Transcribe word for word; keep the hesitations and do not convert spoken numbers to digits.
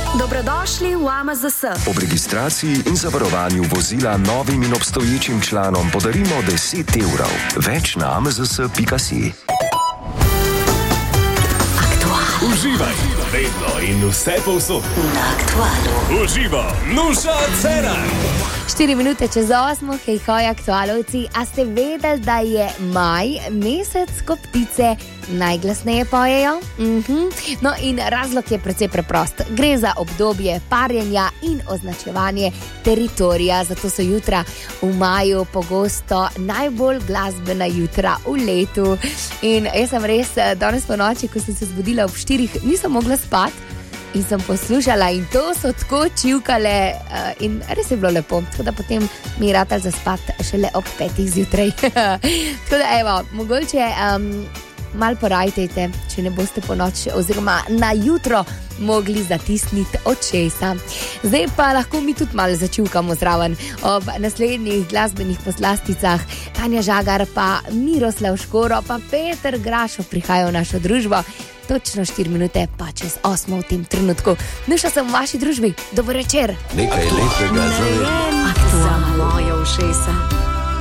Dobrodošli v A M Z S. Ob registraciji in zavarovanju vozila novim in obstoječim članom podarimo deset evrov. Več na a m z s pika si. Uživaj, vedno in vse povsod. Na Aktualu. Uživo, Nuša Cerar. Štiri minute čez osmo, hej hoj aktualovci, a ste vedeli, da je maj mesec, ko ptice najglasneje pojejo? Mhm. No in razlog je precej preprost. Gre za obdobje parjenja in označevanje teritorija, zato so jutra v maju pogosto najbolj glasbena jutra v letu. In jaz sem res danes po noči, ko sem se zbudila ob štirih, nisem mogla spati. In sem poslušala in to so tako čivkale uh, in res je bilo lepo. Tako da potem mi je ratal zaspati šele ob petih zjutraj. Tako da evo, mogoče um, malo porajtejte, če ne boste po noč oziroma na jutro mogli zatisniti očesa. Zdaj pa lahko mi tudi malo začivkamo zraven ob naslednjih glasbenih poslasticah. Tanja Žagar pa Miroslav Škoro pa Peter Grašo prihajajo v našo družbo. Točno štiri minute pa čez osmo v tem trenutku. Nuša sem v vaši družbi. Dober večer. Nekaj lepega za Aktualno. Za moje ušesa.